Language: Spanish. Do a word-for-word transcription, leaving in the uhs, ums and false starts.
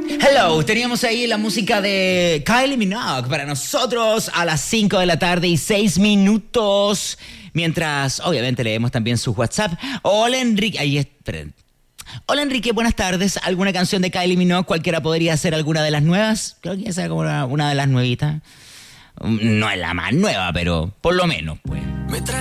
Hello, teníamos ahí la música de Kylie Minogue para nosotros a las cinco de la tarde y seis minutos. Mientras, obviamente, leemos también su WhatsApp. Hola, Enrique. Ahí, esperen. Hola, Enrique, buenas tardes. ¿Alguna canción de Kylie Minogue? ¿Cualquiera podría ser alguna de las nuevas? Creo que esa es como una, una de las nuevitas. No es la más nueva, pero por lo menos, pues.